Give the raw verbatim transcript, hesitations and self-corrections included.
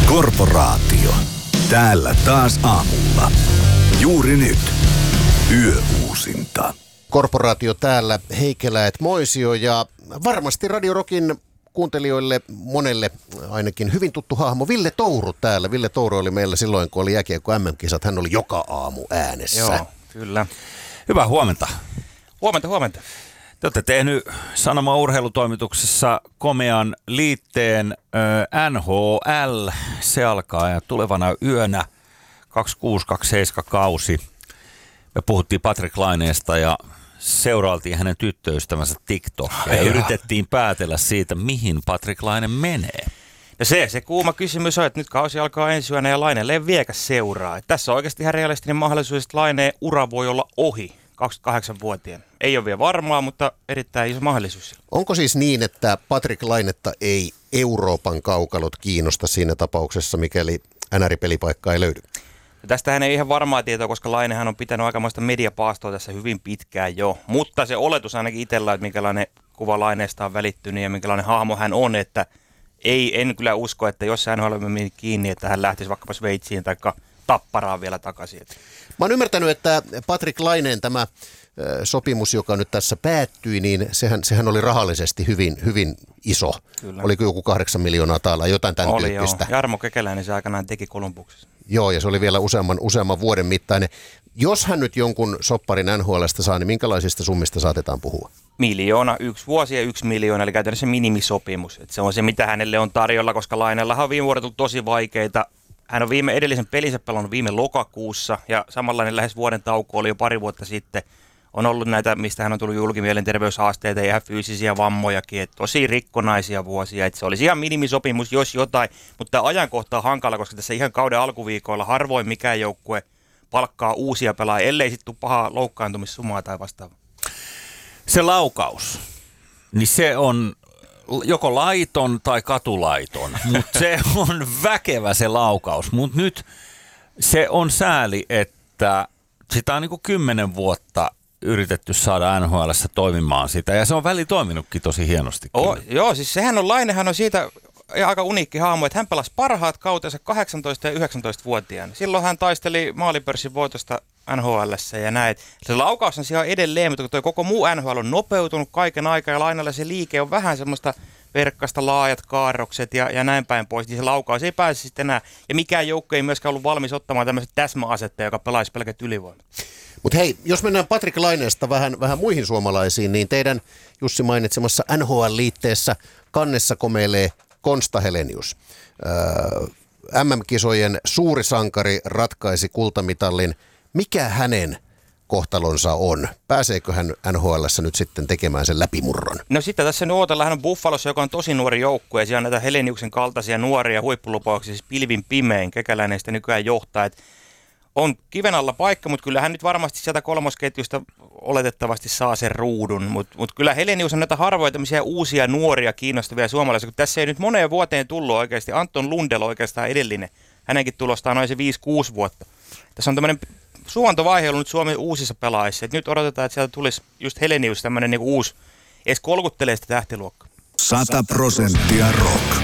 Korporaatio. Täällä taas aamulla. Juuri nyt. Yöuusinta. Korporaatio täällä, Heikelä et Moisio, ja varmasti Radio Rockin kuuntelijoille monelle ainakin hyvin tuttu hahmo Ville Touru täällä. Ville Touru oli meillä silloin, kun oli jääkiekko M M-kisat. Hän oli joka aamu äänessä. Joo, kyllä. Hyvää huomenta. Huomenta, huomenta. Te olette tehnyt Sanoma urheilutoimituksessa komean liitteen ö, N H L. Se alkaa ja tulevana yönä kaksikymmentäkuusi kaksikymmentäseitsemän kausi. Me puhuttiin Patrik Laineesta ja seurailtiin hänen tyttöystävänsä TikTokia ja yritettiin päätellä siitä, mihin Patrik Laine menee. No se, se kuuma kysymys on, että nyt kausi alkaa ensi yönä ja Laineelle ei viekäs seuraa. Että tässä on oikeasti ihan realistinen mahdollisuus, että Laineen ura voi olla ohi kaksikymmentäkahdeksanvuotiaana. Ei ole vielä varmaa, mutta erittäin iso mahdollisuus. Onko siis niin, että Patrik Lainetta ei Euroopan kaukalot kiinnosta siinä tapauksessa, mikäli N R-pelipaikkaa ei löydy? No tästähän ei ihan varmaa tietoa, koska Lainehan on pitänyt aikamoista mediapaastoa tässä hyvin pitkään jo. Mutta se oletus ainakin itsellä, että minkälainen kuva Laineesta on välittynyt ja minkälainen hahmo hän on, että ei, en kyllä usko, että jos hän on mennyt kiinni, että hän lähtisi vaikkapa Sveitsiin tai Tapparaan vielä takaisin. Mä oon ymmärtänyt, että Patrik Laineen tämä sopimus, joka nyt tässä päättyi, niin sehän, sehän oli rahallisesti hyvin, hyvin iso. Kyllä. Oliko joku kahdeksan miljoonaa taalaa, jotain tämän oli, tyyppistä. Joo. Jarmo Kekäläinen se aikanaan teki Kolumbuksessa. Joo, ja se oli vielä useamman, useamman vuoden mittainen. Jos hän nyt jonkun sopparin N H L:stä saa, niin minkälaisista summista saatetaan puhua? Miljoona, yksi vuosi ja yksi miljoona, eli käytännössä minimisopimus. Et se on se, mitä hänelle on tarjolla, koska Laineellahan on viime vuodet ollut tosi vaikeita. Hän on viime edellisen pelinsä pelannut viime lokakuussa, ja samanlainen lähes vuoden tauko oli jo pari vuotta sitten. On ollut näitä, mistä hän on tullut julkimielenterveyshaasteita ja ihan fyysisiä vammojakin, että tosi rikkonaisia vuosia. Että se olisi ihan minimisopimus, jos jotain, mutta tämä ajankohta on hankala, koska tässä ihan kauden alkuviikoilla harvoin mikään joukkue palkkaa uusia pelaajia, ellei sitten tule pahaa loukkaantumissumaa tai vastaavaa. Se laukaus, niin se on joko laiton tai katulaiton, mutta se on väkevä se laukaus. Mutta nyt se on sääli, että sitä on niin kuin kymmenen vuotta yritetty saada N H L:ssä toimimaan sitä, ja se on väli toiminutkin tosi hienosti. Oh, joo, siis sehän on Lainehan on siitä aika uniikki hahmo, että hän pelasi parhaat kautensa kahdeksantoista- ja yhdeksäntoista-vuotiaana. Silloin hän taisteli maalipörssin voitosta N H L:ssä ja näin. Se laukaus on siellä edelleen, mutta tuo koko muu N H L on nopeutunut kaiken aikaa, ja Laineella se liike on vähän semmoista verkkasta, laajat kaarrokset ja, ja näin päin pois, niin se laukaus ei pääse sitten enää. Ja mikään joukko ei myöskään ollut valmis ottamaan tämmöiset täsmäasetta, joka pelaisi pelkät ylivoimat. Mutta hei, jos mennään Patrik Laineesta vähän, vähän muihin suomalaisiin, niin teidän Jussi mainitsemassa N H L-liitteessä kannessa komeilee Konsta Helenius. Öö, M M-kisojen suuri sankari ratkaisi kultamitalin. Mikä hänen kohtalonsa on? Pääseekö hän N H L:ssä nyt sitten tekemään sen läpimurron? No sitten tässä nyt odotellaan, hän on Buffalossa, joka on tosi nuori joukkue, ja siellä on näitä Heleniuksen kaltaisia nuoria huippulupauksia, siis pilvin pimein, Kekäläinen sitä nykyään johtaa, että on kiven alla paikka, mutta kyllä hän nyt varmasti sieltä kolmosketjusta oletettavasti saa sen ruudun. Mutta mut kyllä Helenius on näitä harvoja tämmöisiä uusia, nuoria, kiinnostavia suomalaisia, kun tässä ei nyt moneen vuoteen tullut oikeasti. Anton Lundell oikeastaan edellinen. Hänenkin tulostaan noin se viisi kuusi vuotta. Tässä on tämmöinen suvantovaihe ollut nyt Suomen uusissa pelaajissa. Et nyt odotetaan, että sieltä tulisi just Helenius tämmöinen niinku uusi, edes kolkuttelee sitä tähtiluokkaa. Sata prosenttia rock.